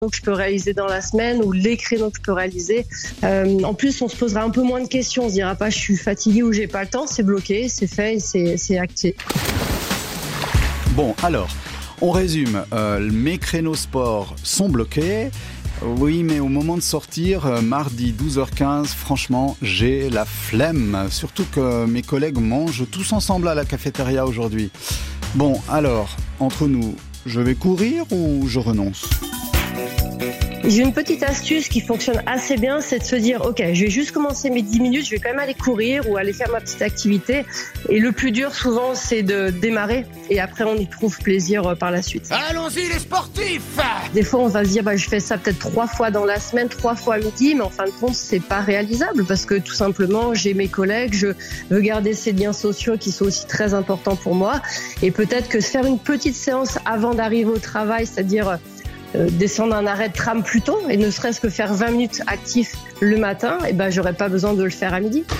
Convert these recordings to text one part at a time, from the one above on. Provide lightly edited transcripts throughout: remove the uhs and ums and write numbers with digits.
que je peux réaliser dans la semaine ou les créneaux que je peux réaliser. En plus, on se posera un peu moins de questions. On se dira pas je suis fatiguée ou j'ai pas le temps. C'est bloqué, c'est fait et c'est acté. Bon, alors, on résume. Mes créneaux sport sont bloqués. Oui, mais au moment de sortir, mardi 12h15, franchement, j'ai la flemme. Surtout que mes collègues mangent tous ensemble à la cafétéria aujourd'hui. Bon, alors, entre nous, je vais courir ou je renonce ? J'ai une petite astuce qui fonctionne assez bien, c'est de se dire ok, je vais juste commencer mes 10 minutes, je vais quand même aller courir ou aller faire ma petite activité. Et le plus dur souvent c'est de démarrer et après on y trouve plaisir par la suite. Allons-y les sportifs ! Des fois on va se dire je fais ça peut-être 3 fois dans la semaine, 3 fois à midi, mais en fin de compte c'est pas réalisable parce que tout simplement j'ai mes collègues, je veux garder ces liens sociaux qui sont aussi très importants pour moi. Et peut-être que faire une petite séance avant d'arriver au travail, c'est-à-dire descendre un arrêt de tram plus tôt et ne serait-ce que faire 20 minutes actifs le matin, j'aurais pas besoin de le faire à midi.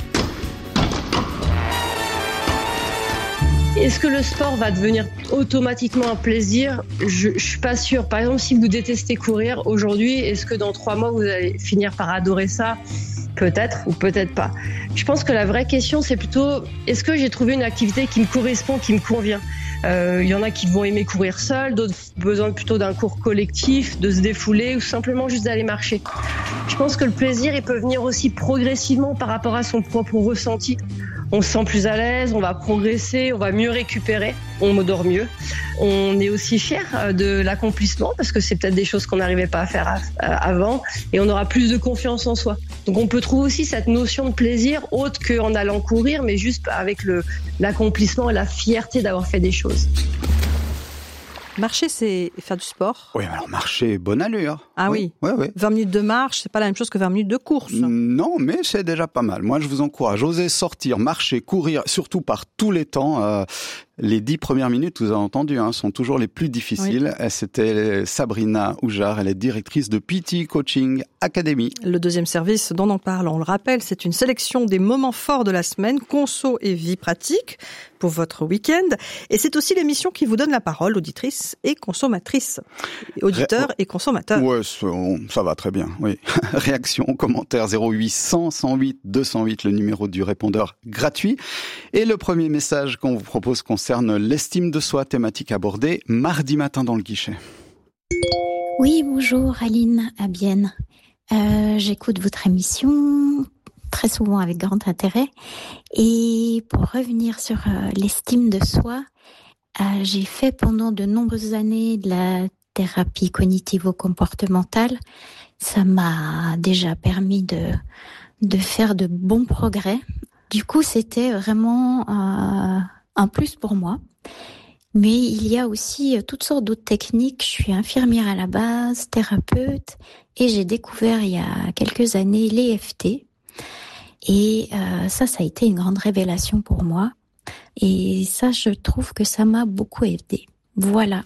Est-ce que le sport va devenir automatiquement un plaisir ? Je suis pas sûre. Par exemple, si vous détestez courir aujourd'hui, est-ce que dans 3 mois vous allez finir par adorer ça ? Peut-être ou peut-être pas. Je pense que la vraie question c'est plutôt est-ce que j'ai trouvé une activité qui me correspond, qui me convient ? Il y en a qui vont aimer courir seul, d'autres besoin plutôt d'un cours collectif, de se défouler ou simplement juste d'aller marcher. Je pense que le plaisir, il peut venir aussi progressivement par rapport à son propre ressenti. On se sent plus à l'aise, on va progresser, on va mieux récupérer, on dort mieux. On est aussi fier de l'accomplissement parce que c'est peut-être des choses qu'on n'arrivait pas à faire avant et on aura plus de confiance en soi. Donc on peut trouver aussi cette notion de plaisir autre qu'en allant courir, mais juste avec l'accomplissement et la fierté d'avoir fait des choses. Marcher, c'est faire du sport. Oui, alors marcher, bonne allure. Ah oui. 20 minutes de marche, c'est pas la même chose que 20 minutes de course. Non, mais c'est déjà pas mal. Moi, je vous encourage. Osez sortir, marcher, courir, surtout par tous les temps. Les 10 premières minutes, vous avez entendu, sont toujours les plus difficiles. Oui. C'était Sabrina Oujar, elle est directrice de PT Coaching Academy. Le deuxième service dont on parle, on le rappelle, c'est une sélection des moments forts de la semaine, conso et vie pratique pour votre week-end. Et c'est aussi l'émission qui vous donne la parole, auditrices et consommatrices. Auditeurs et consommateurs. Ouais, ça va très bien, oui. Réaction, commentaire 0800 108 208, le numéro du répondeur gratuit. Et le premier message qu'on vous propose concerne l'estime de soi, thématique abordée mardi matin dans le guichet. Oui, bonjour Aline, à Bienne. J'écoute votre émission très souvent avec grand intérêt. Et pour revenir sur l'estime de soi, j'ai fait pendant de nombreuses années de la thérapie cognitivo-comportementale. Ça m'a déjà permis de faire de bons progrès. Du coup, c'était vraiment un plus pour moi. Mais il y a aussi toutes sortes d'autres techniques. Je suis infirmière à la base, thérapeute, et j'ai découvert il y a quelques années l'EFT. Et ça a été une grande révélation pour moi. Et ça, je trouve que ça m'a beaucoup aidée. Voilà.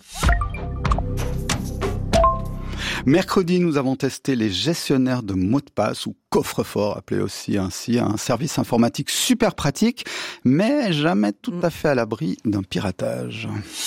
Mercredi, nous avons testé les gestionnaires de mots de passe ou coffre-fort, appelé aussi ainsi, un service informatique super pratique, mais jamais tout à fait à l'abri d'un piratage.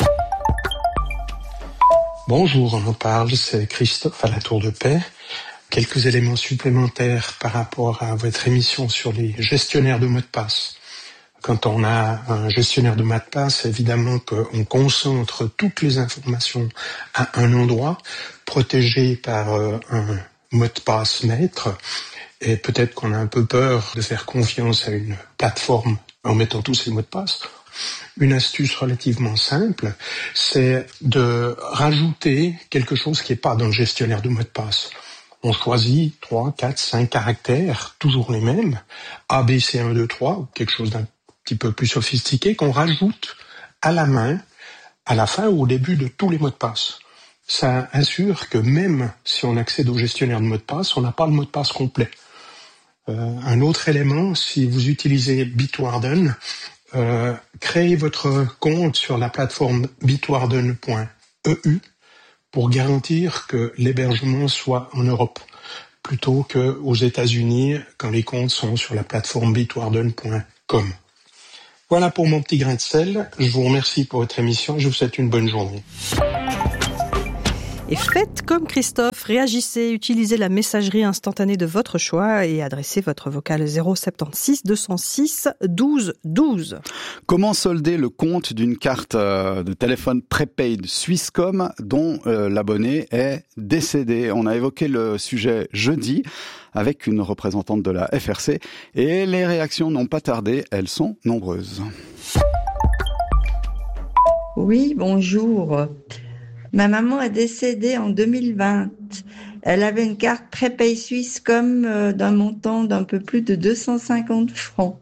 Bonjour, on en parle, c'est Christophe à la Tour de Paix. Quelques éléments supplémentaires par rapport à votre émission sur les gestionnaires de mots de passe. Quand on a un gestionnaire de mots de passe, évidemment qu'on concentre toutes les informations à un endroit, protégé par un mot de passe maître. Et peut-être qu'on a un peu peur de faire confiance à une plateforme en mettant tous ces mots de passe. Une astuce relativement simple, c'est de rajouter quelque chose qui n'est pas dans le gestionnaire de mots de passe. On choisit 3, 4, 5 caractères, toujours les mêmes, A, B, C, 1, 2, 3, ou quelque chose d'un petit peu plus sophistiqué, qu'on rajoute à la main, à la fin ou au début de tous les mots de passe. Ça assure que même si on accède au gestionnaire de mots de passe, on n'a pas le mot de passe complet. Un autre élément, si vous utilisez Bitwarden, créez votre compte sur la plateforme bitwarden.eu pour garantir que l'hébergement soit en Europe, plutôt qu'aux États-Unis quand les comptes sont sur la plateforme bitwarden.com. Voilà pour mon petit grain de sel. Je vous remercie pour votre émission et je vous souhaite une bonne journée. Et faites comme Christophe, réagissez, utilisez la messagerie instantanée de votre choix et adressez votre vocal 076 206 12 12. Comment solder le compte d'une carte de téléphone prépaid Swisscom dont l'abonné est décédé? On a évoqué le sujet jeudi avec une représentante de la FRC et les réactions n'ont pas tardé, elles sont nombreuses. Oui, bonjour. Ma maman est décédée en 2020. Elle avait une carte prépaid Swisscom d'un montant d'un peu plus de 250 francs.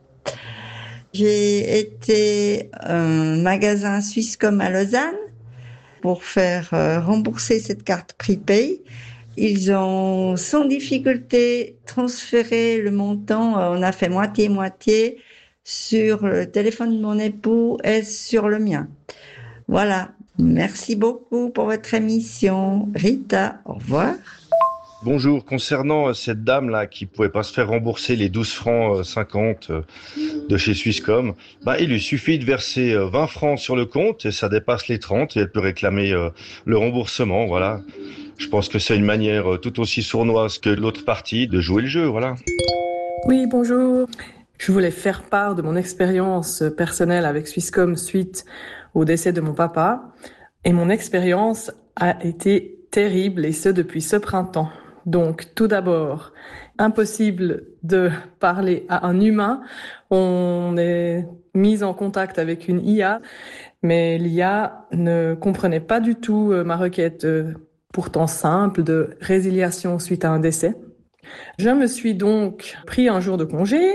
J'ai été à un magasin Swisscom à Lausanne pour faire rembourser cette carte prépaid. Ils ont sans difficulté transféré le montant. On a fait moitié-moitié sur le téléphone de mon époux et sur le mien. Voilà. Merci beaucoup pour votre émission. Rita, au revoir. Bonjour, concernant cette dame-là qui pouvait pas se faire rembourser les 12 francs 50 de chez Swisscom, il lui suffit de verser 20 francs sur le compte et ça dépasse les 30 et elle peut réclamer le remboursement, voilà. Je pense que c'est une manière tout aussi sournoise que l'autre partie de jouer le jeu, voilà. Oui, bonjour. Je voulais faire part de mon expérience personnelle avec Swisscom suite au décès de mon papa. Et mon expérience a été terrible, et ce depuis ce printemps. Donc, tout d'abord, impossible de parler à un humain. On est mis en contact avec une IA, mais l'IA ne comprenait pas du tout ma requête, pourtant simple, de résiliation suite à un décès. Je me suis donc pris un jour de congé.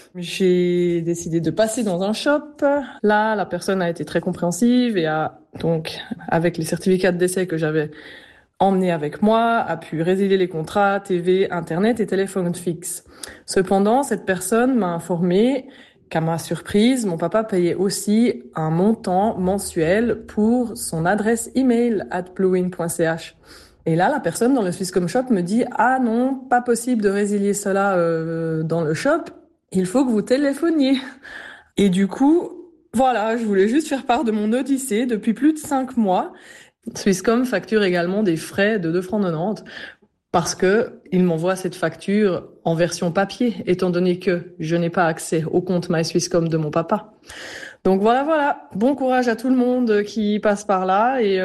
J'ai décidé de passer dans un shop. Là, la personne a été très compréhensive et a donc, avec les certificats de décès que j'avais emmenés avec moi, a pu résilier les contrats, TV, Internet et téléphone fixe. Cependant, cette personne m'a informé qu'à ma surprise, mon papa payait aussi un montant mensuel pour son adresse email @bluewin.ch. Et là, la personne dans le Swisscom Shop me dit « Ah non, pas possible de résilier cela dans le shop, il faut que vous téléphoniez. » Et du coup, voilà, je voulais juste faire part de mon odyssée depuis plus de 5 mois. Swisscom facture également des frais de 2,90 francs parce que il m'envoie cette facture en version papier, étant donné que je n'ai pas accès au compte MySwisscom de mon papa. Donc voilà. Bon courage à tout le monde qui passe par là. Et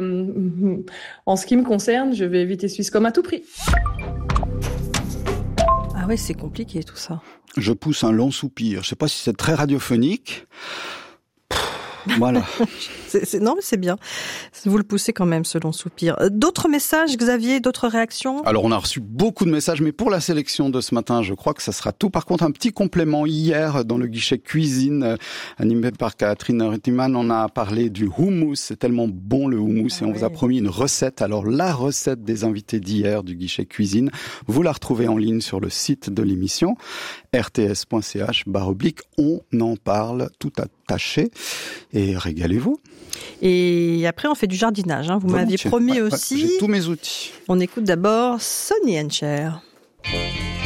en ce qui me concerne, je vais éviter Swisscom à tout prix. Ah ouais, c'est compliqué tout ça. Je pousse un long soupir. Je sais pas si c'est très radiophonique. Voilà. Non, mais c'est bien. Vous le poussez quand même, ce long soupir. D'autres messages, Xavier, d'autres réactions? Alors, on a reçu beaucoup de messages, mais pour la sélection de ce matin, je crois que ça sera tout. Par contre, un petit complément. Hier, dans le guichet cuisine, animé par Catherine Ruttimann, on a parlé du houmous. C'est tellement bon, le houmous, et on vous a promis une recette. Alors, la recette des invités d'hier du guichet cuisine, vous la retrouvez en ligne sur le site de l'émission, rts.ch/on en parle, tout attaché. Et régalez-vous. Et après, on fait du jardinage. Vous m'aviez promis aussi. J'ai tous mes outils. On écoute d'abord Sonny & Cher.